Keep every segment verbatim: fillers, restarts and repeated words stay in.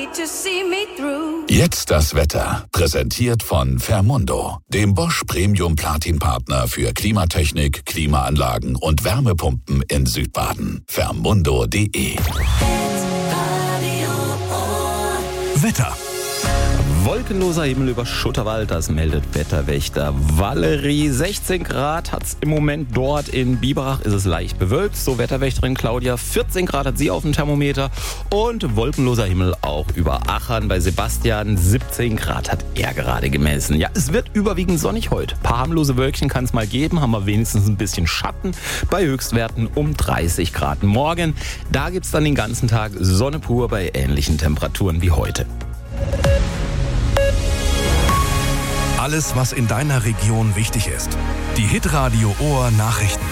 Jetzt das Wetter. Präsentiert von Fermundo, dem Bosch Premium Platin Partner für Klimatechnik, Klimaanlagen und Wärmepumpen in Südbaden. Fermundo punkt de. Wetter. Wolkenloser Himmel über Schutterwald, das meldet Wetterwächter Valerie. sechzehn Grad hat's im Moment dort. In Biberach ist es leicht bewölkt. So Wetterwächterin Claudia. vierzehn Grad hat sie auf dem Thermometer. Und wolkenloser Himmel auch über Achern. Bei Sebastian siebzehn Grad hat er gerade gemessen. Ja, es wird überwiegend sonnig heute. Ein paar harmlose Wölkchen kann es mal geben. Haben wir wenigstens ein bisschen Schatten. Bei Höchstwerten um dreißig Grad morgen. Da gibt's dann den ganzen Tag Sonne pur bei ähnlichen Temperaturen wie heute. Alles, was in deiner Region wichtig ist. Die Hitradio Ohr Nachrichten.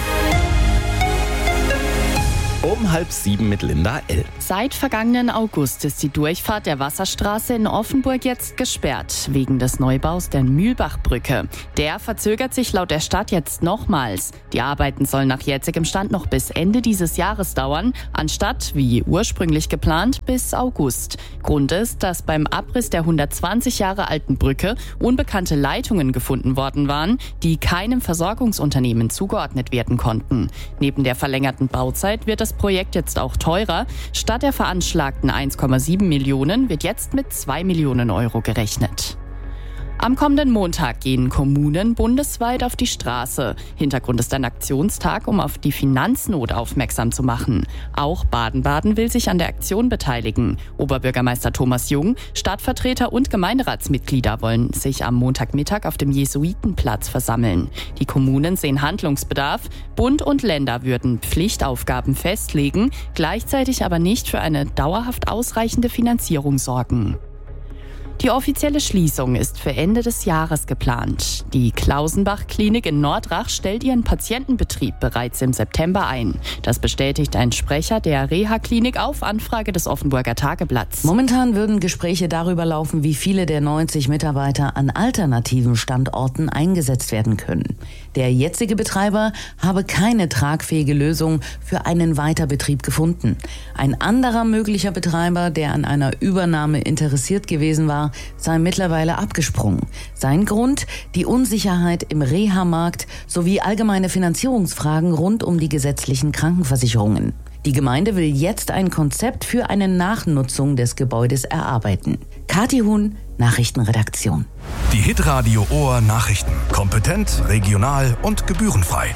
Um halb sieben mit Linda L. Seit vergangenen August ist die Durchfahrt der Wasserstraße in Offenburg jetzt gesperrt, wegen des Neubaus der Mühlbachbrücke. Der verzögert sich laut der Stadt jetzt nochmals. Die Arbeiten sollen nach jetzigem Stand noch bis Ende dieses Jahres dauern, anstatt, wie ursprünglich geplant, bis August. Grund ist, dass beim Abriss der hundertzwanzig Jahre alten Brücke unbekannte Leitungen gefunden worden waren, die keinem Versorgungsunternehmen zugeordnet werden konnten. Neben der verlängerten Bauzeit wird das Projekt jetzt auch teurer. Statt der veranschlagten eins Komma sieben Millionen wird jetzt mit zwei Millionen Euro gerechnet. Am kommenden Montag gehen Kommunen bundesweit auf die Straße. Hintergrund ist ein Aktionstag, um auf die Finanznot aufmerksam zu machen. Auch Baden-Baden will sich an der Aktion beteiligen. Oberbürgermeister Thomas Jung, Stadtvertreter und Gemeinderatsmitglieder wollen sich am Montagmittag auf dem Jesuitenplatz versammeln. Die Kommunen sehen Handlungsbedarf. Bund und Länder würden Pflichtaufgaben festlegen, gleichzeitig aber nicht für eine dauerhaft ausreichende Finanzierung sorgen. Die offizielle Schließung ist für Ende des Jahres geplant. Die Klausenbach-Klinik in Nordrach stellt ihren Patientenbetrieb bereits im September ein. Das bestätigt ein Sprecher der Reha-Klinik auf Anfrage des Offenburger Tageblatts. Momentan würden Gespräche darüber laufen, wie viele der neunzig Mitarbeiter an alternativen Standorten eingesetzt werden können. Der jetzige Betreiber habe keine tragfähige Lösung für einen Weiterbetrieb gefunden. Ein anderer möglicher Betreiber, der an einer Übernahme interessiert gewesen war, sei mittlerweile abgesprungen. Sein Grund? Die Unsicherheit im Reha-Markt sowie allgemeine Finanzierungsfragen rund um die gesetzlichen Krankenversicherungen. Die Gemeinde will jetzt ein Konzept für eine Nachnutzung des Gebäudes erarbeiten. Kathi Huhn, Nachrichtenredaktion. Die Hitradio Ohr Nachrichten. Kompetent, regional und gebührenfrei.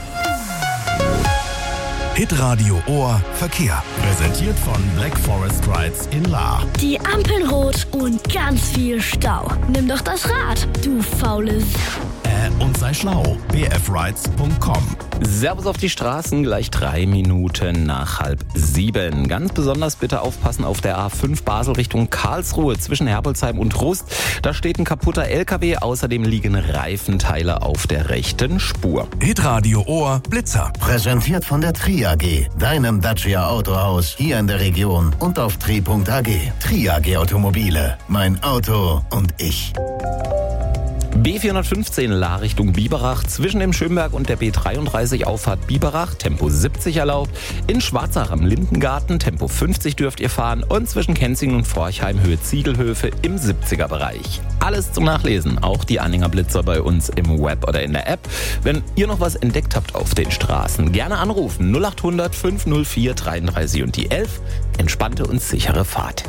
Hitradio Ohr Verkehr. Präsentiert von Black Forest Rides in Lahr. Die Ampeln rot und ganz viel Stau. Nimm doch das Rad, du faules. Äh, und sei schlau. b f rides punkt com. Servus auf die Straßen, gleich drei Minuten nach halb sieben. Ganz besonders bitte aufpassen auf der A fünf Basel Richtung Karlsruhe zwischen Herbolzheim und Rust. Da steht ein kaputter L K W, außerdem liegen Reifenteile auf der rechten Spur. Hitradio Ohr Blitzer. Präsentiert von der Tri A G, deinem Dacia Autohaus hier in der Region und auf tri punkt a g. Tri A G Automobile, mein Auto und ich. B vierhundertfünfzehn Lahr Richtung Biberach, zwischen dem Schönberg und der B dreiunddreißig Auffahrt Biberach, Tempo siebzig erlaubt. In Schwarzach am Lindengarten, Tempo fünfzig dürft ihr fahren und zwischen Kenzingen und Forchheim Höhe Ziegelhöfe im siebziger Bereich. Alles zum Nachlesen, auch die Anhänger Blitzer bei uns im Web oder in der App. Wenn ihr noch was entdeckt habt auf den Straßen, gerne anrufen null acht hundert fünf null vier dreiunddreißig und die elf. Entspannte und sichere Fahrt.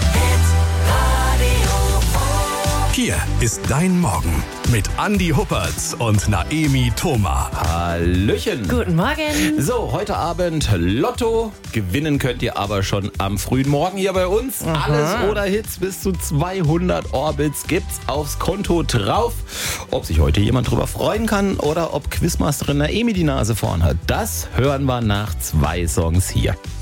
Hier ist dein Morgen mit Andi Huppertz und Naemi Thoma. Hallöchen. Guten Morgen. So, heute Abend Lotto. Gewinnen könnt ihr aber schon am frühen Morgen hier bei uns. Aha. Alles oder Hits bis zu zweihundert Orbits gibt's aufs Konto drauf. Ob sich heute jemand drüber freuen kann oder ob Quizmasterin Naemi die Nase vorn hat, das hören wir nach zwei Songs hier.